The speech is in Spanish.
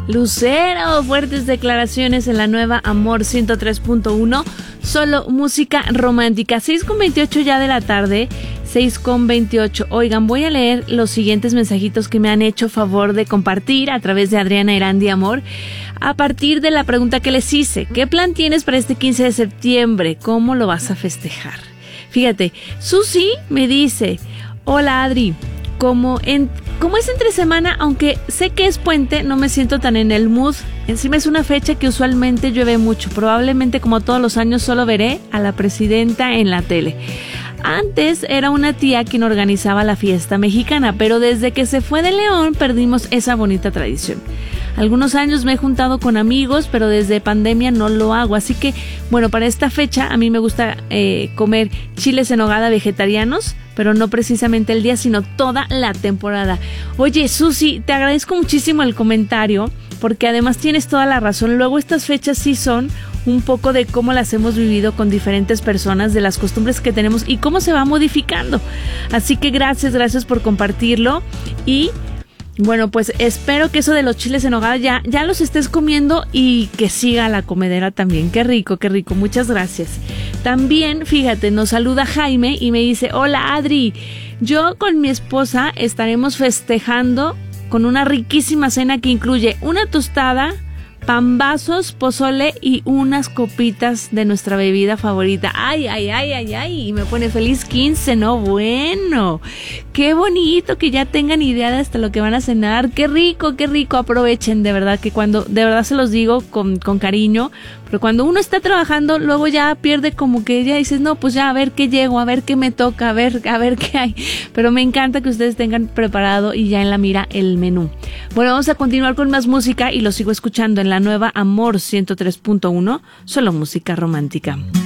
Lucero, fuertes declaraciones en la nueva Amor 103.1, solo música romántica. 6:28 ya de la tarde, 6:28. Oigan, voy a leer los siguientes mensajitos que me han hecho favor de compartir a través de Adriana Erandi Amor, a partir de la pregunta que les hice. ¿Qué plan tienes para este 15 de septiembre? ¿Cómo lo vas a festejar? Fíjate, Susi me dice: hola Adri, como es entre semana, aunque sé que es puente, no me siento tan en el mood. Encima es una fecha que usualmente llueve mucho. Probablemente, como todos los años, solo veré a la presidenta en la tele. Antes era una tía quien organizaba la fiesta mexicana, pero desde que se fue de León perdimos esa bonita tradición. Algunos años me he juntado con amigos, pero desde pandemia no lo hago. Así que, bueno, para esta fecha a mí me gusta comer chiles en nogada vegetarianos, pero no precisamente el día, sino toda la temporada. Oye, Susi, te agradezco muchísimo el comentario, porque además tienes toda la razón. Luego estas fechas sí son un poco de cómo las hemos vivido con diferentes personas, de las costumbres que tenemos y cómo se va modificando. Así que gracias por compartirlo. Y bueno, pues espero que eso de los chiles en nogada ya los estés comiendo y que siga la comedera también. Qué rico, muchas gracias. También, fíjate, nos saluda Jaime y me dice: hola Adri, yo con mi esposa estaremos festejando con una riquísima cena que incluye una tostada, pambazos, pozole y unas copitas de nuestra bebida favorita. Ay, y me pone feliz 15, ¿no? Bueno, qué bonito que ya tengan idea de hasta lo que van a cenar. Qué rico, aprovechen, de verdad, que de verdad se los digo con cariño, pero cuando uno está trabajando, luego ya pierde, como que ya dices, no, pues ya a ver qué llego, a ver qué me toca, a ver qué hay. Pero me encanta que ustedes tengan preparado y ya en la mira el menú. Bueno, vamos a continuar con más música y lo sigo escuchando en la nueva Amor 103.1, solo música romántica.